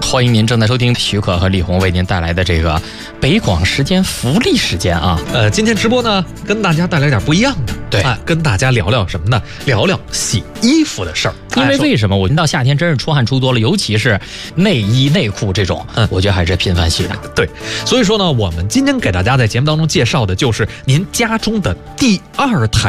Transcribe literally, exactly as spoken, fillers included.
欢迎您正在收听许可和李红为您带来的这个北广时间福利时间啊。 呃，今天直播呢，跟大家带来点不一样的， 对， 啊，跟大家聊聊什么呢？聊聊洗衣服的事儿。 因为为什么我们到夏天真是出汗出多了，尤其是内衣内裤这种，嗯，我觉得还是频繁洗的。 对，所以说呢，我们今天给大家在节目当中介绍的就是您家中的第二台